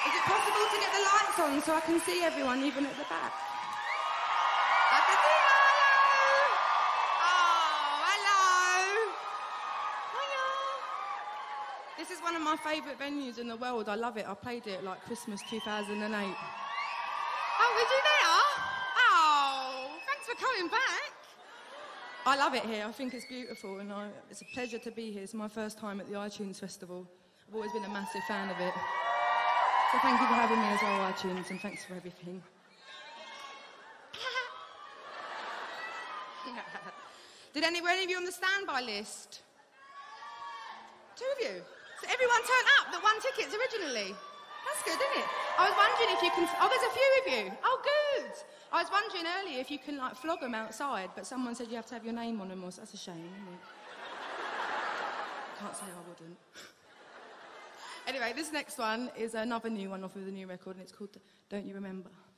Is it possible to get the lights on so I can see everyone, even at the back? I can see you. Oh, hello. Hiya. This is one of my favourite venues in the world. I love it. I played it like Christmas 2008. Oh, did you there? Oh, thanks for coming back. I love it here. I think it's beautiful, and it's a pleasure to be here. It's my first time at the iTunes Festival. I've always been a massive fan of it. So thank you for having me as well, iTunes, and thanks for everything. Did any of you on the standby list? 2 of you? So everyone turned up that won tickets originally? That's good, isn't it? I was wondering if you can... Oh, there's a few of you. Oh, good. I was wondering earlier if you can, like, flog them outside, but someone said you have to have your name on them, or that's a shame, isn't it? Can't say I wouldn't. Anyway, this next one is another new one off of the new record, and it's called Don't You Remember?